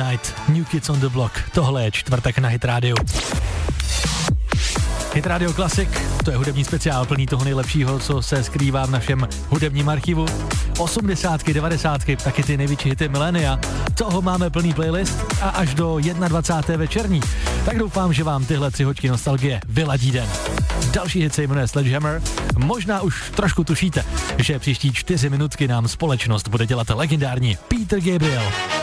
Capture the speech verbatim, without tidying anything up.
Night, New Kids on the Block. Tohle je čtvrtek na Hit Radio. Hit Radio Classic, to je hudební speciál plný toho nejlepšího, co se skrývá v našem hudebním archivu. osmdesátky, devadesátky, taky ty největší hity milénia. Toho máme plný playlist a až do dvacáté první večerní. Tak doufám, že vám tyhle tři hoďky nostalgie vyladí den. Další hit se jmenuje Sledgehammer. Možná už trošku tušíte, že příští čtyři minutky nám společnost bude dělat legendární Peter Gabriel.